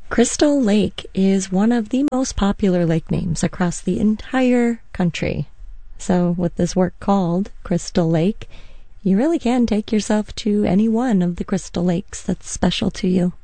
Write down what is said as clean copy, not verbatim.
Crystal Lake is one of the most popular lake names across the entire country. So, with this work called Crystal Lake, you really can take yourself to any one of the crystal lakes that's special to you.